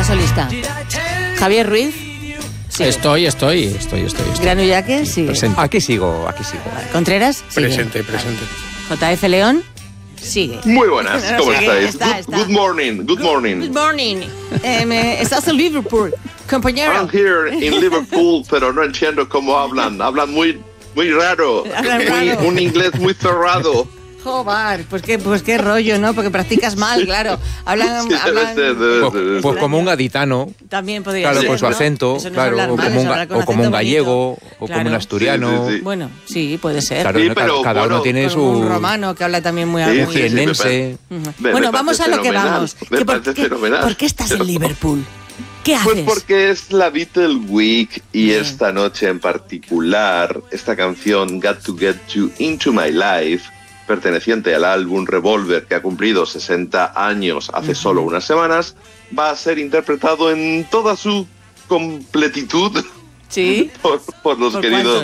solista? Javier Ruiz. Sí. Estoy. Granu Yaque, sigue. Presente. Aquí sigo. Contreras, sigue. Presente. JF León, sigue. Muy buenas, ¿cómo Sigue, estáis? está. Good morning. Good morning. Estás en Liverpool, compañero. I'm here in Liverpool, pero no entiendo cómo hablan. Hablan muy raro. Hablan raro. Un inglés muy cerrado. Joder, pues qué rollo, ¿no? Porque practicas mal, claro. Hablan Pues como un gaditano. también podría Claro, ser, con su ¿no? acento, Eso no es claro, hablar mal, es hablar con como un acento gallego, bonito. o Claro. como un asturiano. Sí. Bueno, sí, puede ser. Claro, Sí, ¿no? pero cada uno bueno, tiene Con su un romano que habla también muy Sí, muy- un jienense. Ujú. Me Bueno, parece vamos a lo que fenomenal, vamos. me parece fenomenal. ¿Por qué estás en Liverpool? ¿Qué haces? Pues porque es la Beatle Week y Bien. esta noche en particular, esta canción Got to Get You Into My Life, perteneciente al álbum Revolver, que ha cumplido 60 años hace solo unas semanas, va a ser interpretado en toda su completitud ¿Sí? por los ¿Por queridos